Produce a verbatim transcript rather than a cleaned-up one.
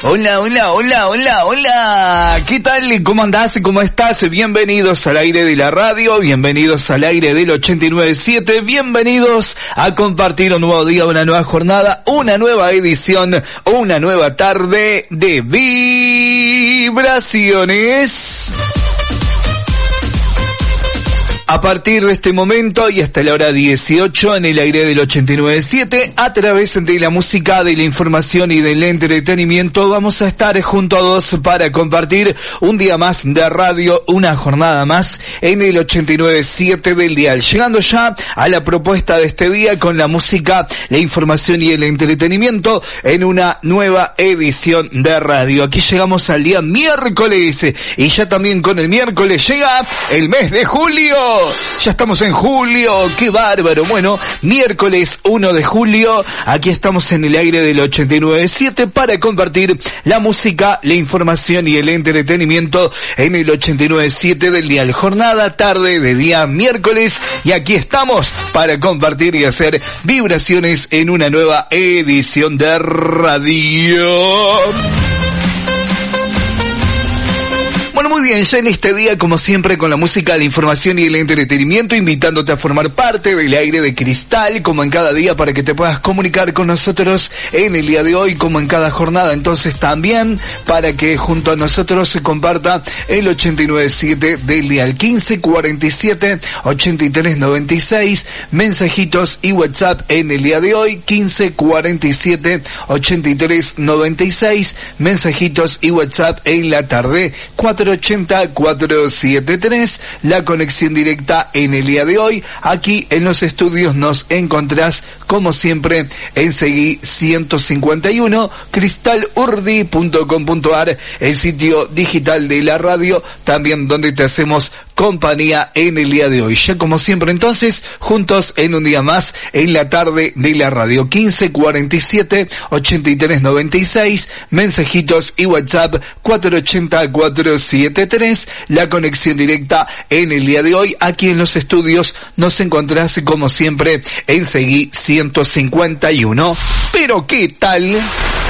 Hola, hola, hola, hola, hola. ¿Qué tal? ¿Cómo andás? ¿Cómo estás? Bienvenidos al aire de la radio, bienvenidos al aire del ochenta y nueve punto siete, bienvenidos a compartir un nuevo día, una nueva jornada, una nueva edición, una nueva tarde de vibraciones. A partir de este momento y hasta la hora dieciocho en el aire del ochenta y nueve punto siete, a través de la música, de la información y del entretenimiento, vamos a estar junto a dos para compartir un día más de radio, una jornada más en el ochenta y nueve punto siete del dial. Llegando ya a la propuesta de este día con la música, la información y el entretenimiento en una nueva edición de radio. Aquí llegamos al día miércoles y ya también con el miércoles llega el mes de julio. Ya estamos en julio, qué bárbaro. Bueno, miércoles uno de julio, aquí estamos en el aire del ochenta y nueve punto siete para compartir la música, la información y el entretenimiento en el ochenta y nueve punto siete del dial. Jornada, tarde de día miércoles, y aquí estamos para compartir y hacer vibraciones en una nueva edición de radio. Bueno, muy bien, ya en este día, como siempre, con la música, la información y el entretenimiento, invitándote a formar parte del aire de cristal, como en cada día, para que te puedas comunicar con nosotros en el día de hoy, como en cada jornada. Entonces también, para que junto a nosotros se comparta el ochenta y nueve punto siete del dial. quince cuarenta y siete ochenta y tres noventa y seis, mensajitos y WhatsApp en el día de hoy, quince cuarenta y siete ochenta y tres noventa y seis, mensajitos y WhatsApp en la tarde, cuatro ochenta cuatro setenta y tres, la conexión directa en el día de hoy. Aquí en los estudios nos encontrás, como siempre, en Seguí ciento cincuenta y uno, cristal urdi punto com punto ar, el sitio digital de la radio, también donde te hacemos compañía en el día de hoy. Ya como siempre, entonces, juntos en un día más en la tarde de la radio, quince cuarenta y siete ochenta y tres noventa y seis, mensajitos y WhatsApp cuatro ochenta cuatro setenta y tres, la conexión directa en el día de hoy. Aquí en los estudios nos encontrás, como siempre, en Seguí ciento cincuenta y uno. Pero ¿qué tal?